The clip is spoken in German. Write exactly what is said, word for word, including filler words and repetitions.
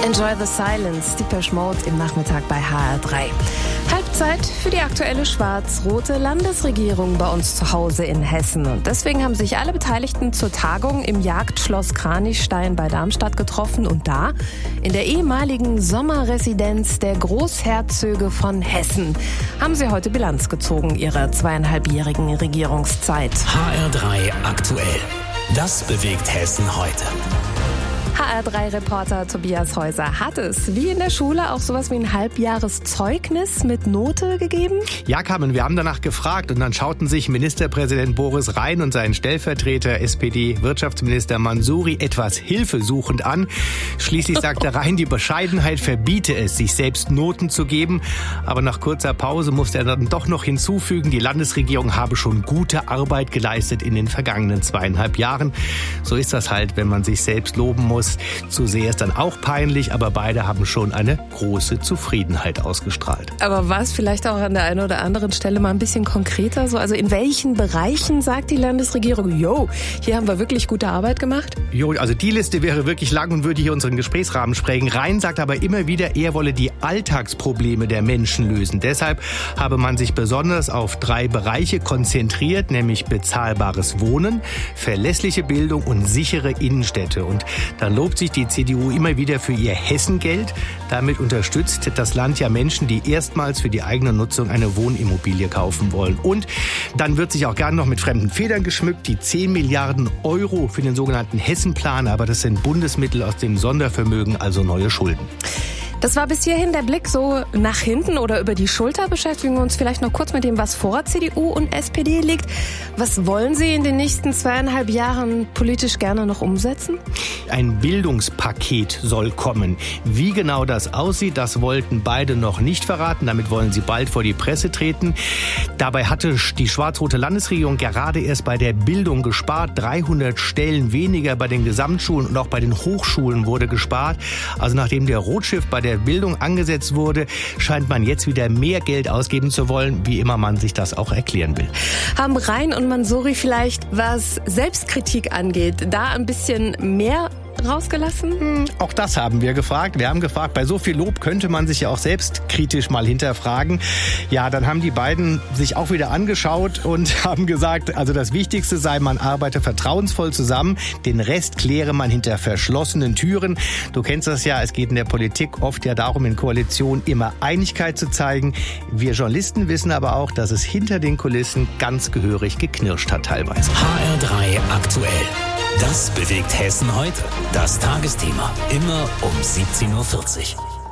Enjoy the Silence, Depeche Mode im Nachmittag bei H R drei. Halbzeit für die aktuelle schwarz-rote Landesregierung bei uns zu Hause in Hessen. Und deswegen haben sich alle Beteiligten zur Tagung im Jagdschloss Kranichstein bei Darmstadt getroffen und da in der ehemaligen Sommerresidenz der Großherzöge von Hessen haben sie heute Bilanz gezogen ihrer zweieinhalbjährigen Regierungszeit. H R drei aktuell. Das bewegt Hessen heute. H R drei Reporter Tobias Häuser, hat es wie in der Schule auch sowas wie ein Halbjahreszeugnis mit Note gegeben? Ja, Carmen, wir haben danach gefragt und dann schauten sich Ministerpräsident Boris Rhein und sein Stellvertreter S P D-Wirtschaftsminister Mansouri etwas hilfesuchend an. Schließlich sagte Rhein, die Bescheidenheit verbiete es, sich selbst Noten zu geben. Aber nach kurzer Pause musste er dann doch noch hinzufügen, die Landesregierung habe schon gute Arbeit geleistet in den vergangenen zweieinhalb Jahren. So ist das halt, wenn man sich selbst loben muss. Zu sehr ist dann auch peinlich, aber beide haben schon eine große Zufriedenheit ausgestrahlt. Aber war es vielleicht auch an der einen oder anderen Stelle mal ein bisschen konkreter so? Also in welchen Bereichen sagt die Landesregierung, jo, hier haben wir wirklich gute Arbeit gemacht? Jo, also die Liste wäre wirklich lang und würde hier unseren Gesprächsrahmen sprengen. Rhein sagt aber immer wieder, er wolle die Alltagsprobleme der Menschen lösen. Deshalb habe man sich besonders auf drei Bereiche konzentriert, nämlich bezahlbares Wohnen, verlässliche Bildung und sichere Innenstädte. Und dann lobt sich die C D U immer wieder für ihr Hessengeld. Damit unterstützt das Land ja Menschen, die erstmals für die eigene Nutzung eine Wohnimmobilie kaufen wollen. Und dann wird sich auch gerne noch mit fremden Federn geschmückt. Die zehn Milliarden Euro für den sogenannten Hessenplan, aber das sind Bundesmittel aus dem Sondervermögen, also neue Schulden. Das war bis hierhin der Blick so nach hinten oder über die Schulter. Beschäftigen wir uns vielleicht noch kurz mit dem, was vor C D U und S P D liegt. Was wollen Sie in den nächsten zweieinhalb Jahren politisch gerne noch umsetzen? Ein Bildungspaket soll kommen. Wie genau das aussieht, das wollten beide noch nicht verraten. Damit wollen sie bald vor die Presse treten. Dabei hatte die schwarz-rote Landesregierung gerade erst bei der Bildung gespart. dreihundert Stellen weniger bei den Gesamtschulen und auch bei den Hochschulen wurde gespart. Also nachdem der Rotschiff bei der Bildung angesetzt wurde, scheint man jetzt wieder mehr Geld ausgeben zu wollen, wie immer man sich das auch erklären will. Haben Rhein und Mansouri vielleicht, was Selbstkritik angeht, da ein bisschen mehr rausgelassen? Hm, auch das haben wir gefragt. Wir haben gefragt, bei so viel Lob könnte man sich ja auch selbst kritisch mal hinterfragen. Ja, dann haben die beiden sich auch wieder angeschaut und haben gesagt, also das Wichtigste sei, man arbeite vertrauensvoll zusammen. Den Rest kläre man hinter verschlossenen Türen. Du kennst das ja, es geht in der Politik oft ja darum, in Koalitionen immer Einigkeit zu zeigen. Wir Journalisten wissen aber auch, dass es hinter den Kulissen ganz gehörig geknirscht hat teilweise. H R drei aktuell. Das bewegt Hessen heute. Das Tagesthema. Immer um siebzehn Uhr vierzig.